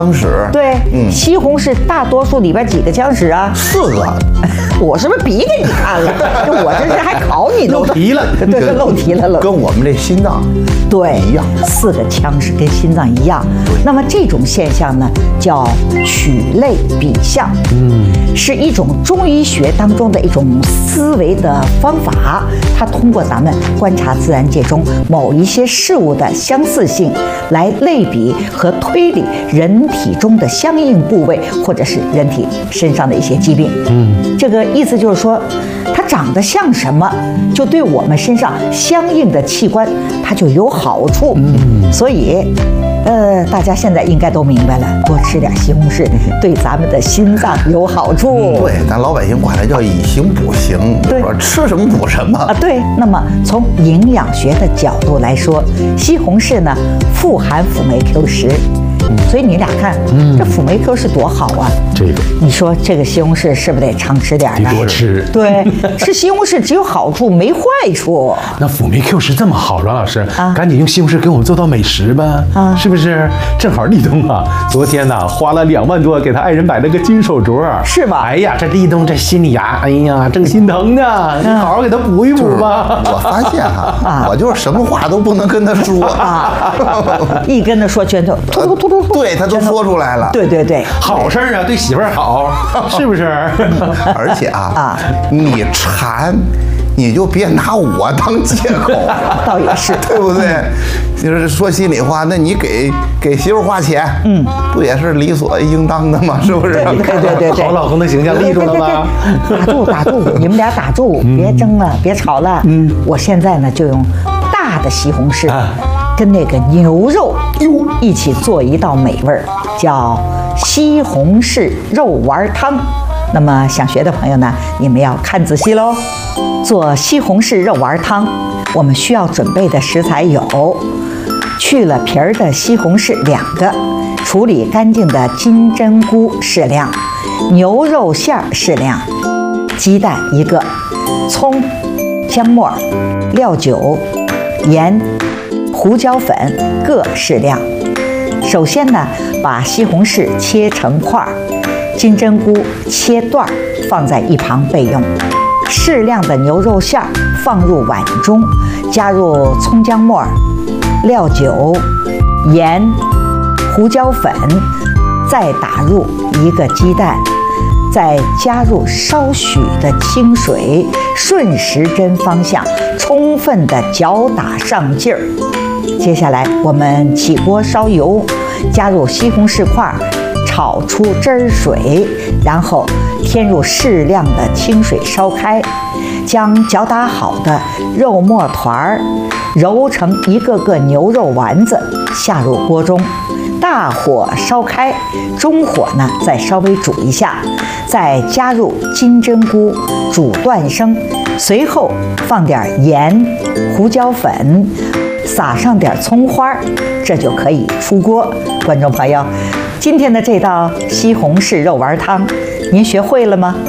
枪矢。 对，西红柿大多数里边几个枪矢啊 ？4个。 我是不是比给你看了？我这是还考你呢。 漏题了， 对，漏题了， 跟我们这心脏对一样 ，4个枪矢跟心脏一样。那么这种现象呢，叫取类比象，是一种中医学当中的一种思维的方法。它通过咱们观察自然界中某一些事物的相似性，来类比和推理人体中的相应部位，或者是人体身上的一些疾病。这个意思就是说，它长得像什么，就对我们身上相应的器官，它就有好处。所以，大家现在应该都明白了，多吃点西红柿对咱们的心脏有好处。 对，咱老百姓管它叫以形补形， 对， 吃什么补什么啊。 对，那么从营养学的角度来说，西红柿呢富含辅酶 Q10。所以你俩看，这辅酶 Q 是多好啊！ 这个， 你说这个西红柿是不是得常吃点呢？ 得多吃。 对，吃西红柿只有好处没坏处。 那辅酶 Q 是这么好，阮老师，赶紧用西红柿给我们做道美食吧，是不是？正好立冬啊，昨天呢花了2万多给他爱人买了个金手镯， 是吗？ 哎呀，这立冬这心里呀，哎呀，正心疼呢，你好好给他补一补吧。 我发现我就是什么话都不能跟他说一跟他说全都突突突。 对，他都说出来了。 对， 好事啊，对媳妇儿好，是不是？ 而且你馋，你就别拿我当借口。 倒也是， 对不对？就是说心里话，那你给媳妇花钱，不也是理所应当的吗？是不是？ 对， 好老公的形象立住了吗？ 打住，你们俩打住，别争了，别吵了。我现在呢就用大的西红柿。跟那个牛肉一起做一道美味儿，叫西红柿肉丸汤。那么想学的朋友呢，你们要看仔细喽。做西红柿肉丸汤，我们需要准备的食材有：去了皮儿的西红柿2个，处理干净的金针菇适量，牛肉馅儿适量，鸡蛋1个，葱、姜末、料酒、盐、胡椒粉各适量。首先呢，把西红柿切成块，金针菇切段，放在一旁备用。适量的牛肉馅放入碗中，加入葱姜末、料酒、盐、胡椒粉，再打入1个鸡蛋，再加入稍许的清水，顺时针方向充分的搅打上劲儿。接下来我们起锅烧油，加入西红柿块，炒出汁水，然后添入适量的清水烧开，将搅打好的肉末团揉成一个个牛肉丸子，下入锅中，大火烧开，中火呢再稍微煮一下，再加入金针菇煮断生，随后放点盐、胡椒粉，撒上点葱花，这就可以出锅。观众朋友，今天的这道西红柿肉丸汤，您学会了吗？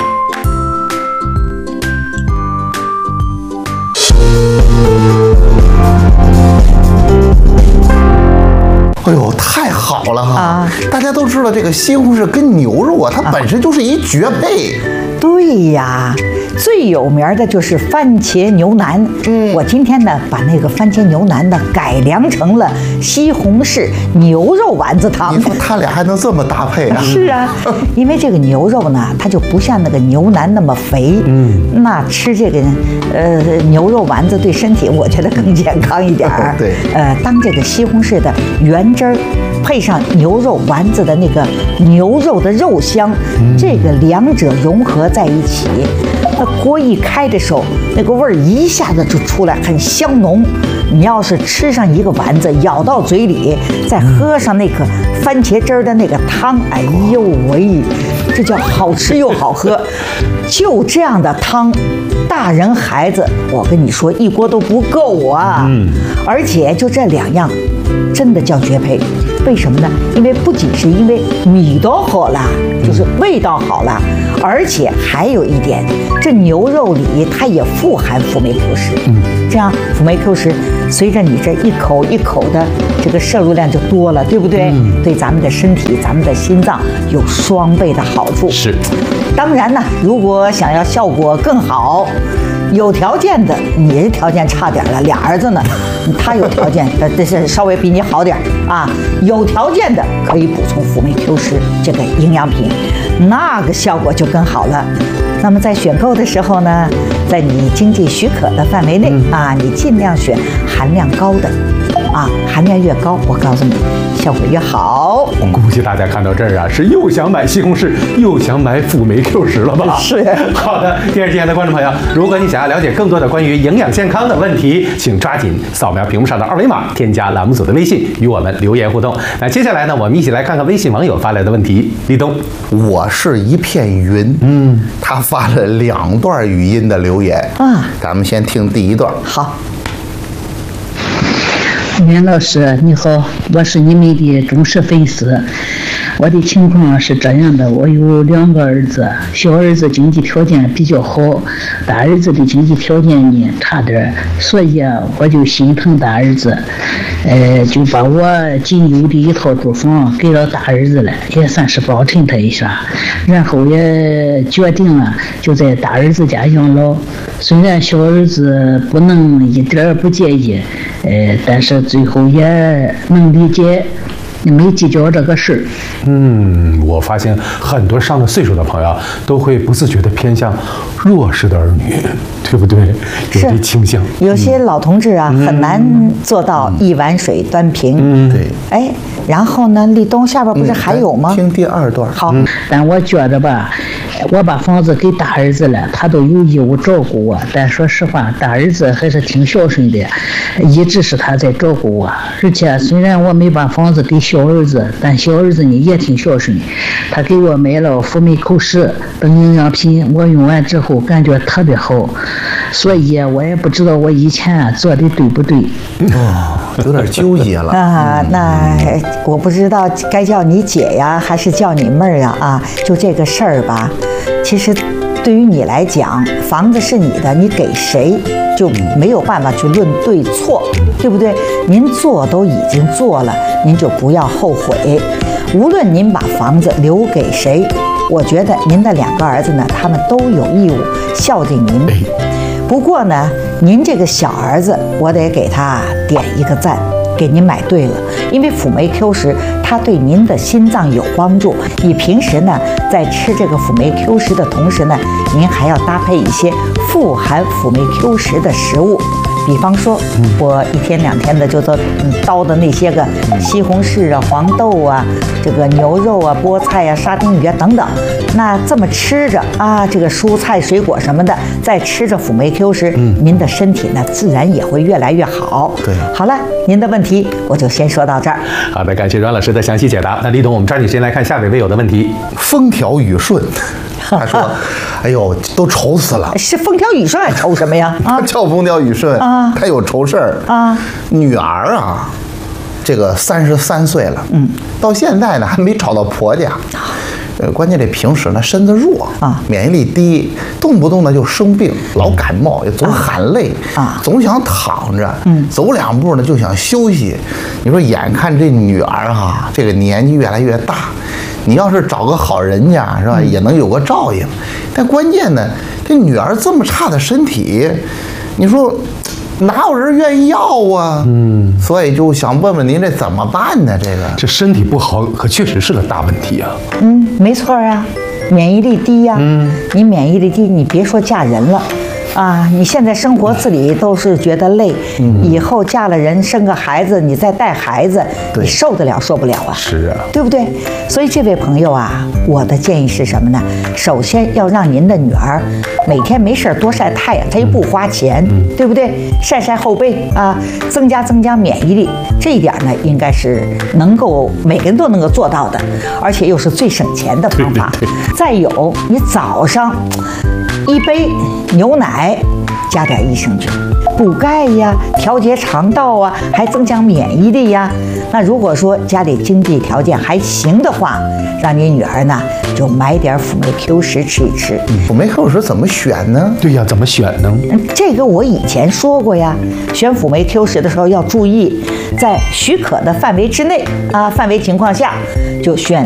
哎呦，太好了哈！大家都知道这个西红柿跟牛肉它本身就是一绝配。 对呀，最有名的就是番茄牛腩。我今天呢把那个番茄牛腩呢改良成了西红柿牛肉丸子汤。 你说他俩还能这么搭配啊？ 是啊，因为这个牛肉呢，它就不像那个牛腩那么肥。那吃这个牛肉丸子对身体，我觉得更健康一点儿。 对。 当这个西红柿的原汁儿配上牛肉丸子的那个牛肉的肉香，这个2者融合在一起，那锅一开的时候，那个味儿一下子就出来，很香浓。你要是吃上一个丸子，咬到嘴里，再喝上那个番茄汁儿的那个汤，哎呦喂，这叫好吃又好喝。就这样的汤，大人孩子，我跟你说，一锅都不够啊。而且就这2样，真的叫绝配。为什么呢？因为不仅是因为味道好了，就是味道好了，而且还有一点，这牛肉里它也富含辅酶 Q 十，这样辅酶 Q 十随着你这一口一口的这个摄入量就多了，对不对？对咱们的身体、咱们的心脏有双倍的好处。 是， 当然呢，如果想要效果更好，有条件的，你这条件差点了，俩儿子呢，他有条件，这是稍微比你好点啊。有条件的可以补充辅酶 Q 十这个营养品，那个效果就更好了。那么在选购的时候呢，在你经济许可的范围内啊，你尽量选含量高的。含量越高，我告诉你，效果越好。 我估计大家看到这儿啊，是又想买西红柿，又想买辅酶 Q 十了吧？ 是。 好的，电视机前的观众朋友，如果你想要了解更多的关于营养健康的问题，请抓紧扫描屏幕上的二维码，添加栏目组的微信，与我们留言互动。那接下来呢，我们一起来看看微信网友发来的问题。立冬， 我是一片云。他发了2段语音的留言咱们先听第一段。 好。 袁老师你好，我是你们的忠实粉丝。我的情况是这样的，我有2个儿子，小儿子经济条件比较好，大儿子的经济条件呢差点，所以我就心疼大儿子，就把我仅有的一套住房给了大儿子了，也算是帮衬他一下。然后也决定了就在大儿子家养老，虽然小儿子不能一点不介意，但是最后也能理解，没计较这个事儿。 我发现很多上了岁数的朋友都会不自觉地偏向弱势的儿女，对不对？有这倾向。 有些老同志啊，很难做到一碗水端平。 对。 哎，然后呢，立冬下边不是还有吗？ 听第2段。 好。 但我觉着吧，我把房子给大儿子了，他都有义务照顾我。但说实话，大儿子还是挺孝顺的，一直是他在照顾我。而且虽然我没把房子给小儿子，但小儿子呢也挺孝顺，他给我买了辅酶 Q 十等营养品，我用完之后感觉特别好，所以我也不知道我以前做的对不对。 有点纠结了那我不知道该叫你姐呀，还是叫你妹儿呀？就这个事儿吧，其实对于你来讲，房子是你的，你给谁就没有办法去论对错，对不对？您做都已经做了，您就不要后悔。无论您把房子留给谁，我觉得您的2个儿子呢，他们都有义务孝敬您。不过呢，您这个小儿子，我得给他点一个赞，给您买对了。因为辅酶 Q 十它对您的心脏有帮助。你平时呢，在吃这个辅酶 Q 十的同时呢，您还要搭配一些富含辅酶 Q 十的食物。比方说，我1天2天的就都叨的那些个西红柿啊、黄豆啊、这个牛肉啊、菠菜啊、沙丁鱼啊等等。那这么吃着这个蔬菜水果什么的，再吃着辅酶 Q 十，您的身体呢自然也会越来越好。 对， 好了，您的问题我就先说到这儿。 好的，感谢阮老师的详细解答。那立冬，我们抓紧时间来看下位微友的问题。 风调雨顺。他说：“哎呦，都愁死了！ 是风调雨顺还愁什么呀？ 他叫风调雨顺他有愁事儿女儿啊，这个33岁了，到现在呢还没找到婆家。关键这平时呢身子弱免疫力低，动不动呢就生病，老感冒，也总喊累总想躺着，走2步呢就想休息。你说眼看这女儿这个年纪越来越大。”你要是找个好人家是吧，也能有个照应。但关键呢，这女儿这么差的身体，你说哪有人愿意要啊？所以就想问问您这怎么办呢？ 这身体不好可确实是个大问题啊。 没错啊，免疫力低呀。你免疫力低，你别说嫁人了。你现在生活自理都是觉得累，以后嫁了人生个孩子，你再带孩子，你受得了受不了啊？ 是啊， 对不对？所以这位朋友我的建议是什么呢？首先要让您的女儿每天没事多晒太阳，她又不花钱，对不对？晒晒后背增加免疫力，这一点呢应该是能够每个人都能够做到的，而且又是最省钱的方法。再有，你早上1杯牛奶哎，加点益生菌，补钙呀，调节肠道啊，还增强免疫力呀。那如果说家里经济条件还行的话，让你女儿呢就买点辅酶 Q10吃一吃。 辅酶 Q10怎么选呢？ 对呀，怎么选呢？ 这个我以前说过呀，选辅酶 Q10的时候要注意，在许可的范围之内啊，范围情况下就选